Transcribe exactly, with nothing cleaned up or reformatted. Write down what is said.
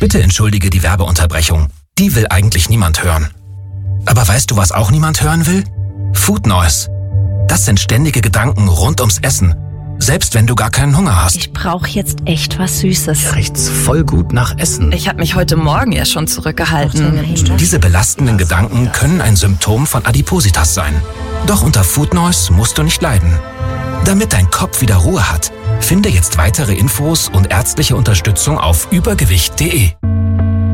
Bitte entschuldige die Werbeunterbrechung. Die will eigentlich niemand hören. Aber weißt du, was auch niemand hören will? Food Noise. Das sind ständige Gedanken rund ums Essen. Selbst wenn du gar keinen Hunger hast. Ich brauche jetzt echt was Süßes. Hier riecht's voll gut nach Essen. Ich habe mich heute Morgen ja schon zurückgehalten. Diese belastenden Gedanken können ein Symptom von Adipositas sein. Doch unter Food Noise musst du nicht leiden. Damit dein Kopf wieder Ruhe hat, finde jetzt weitere Infos und ärztliche Unterstützung auf übergewicht punkt de.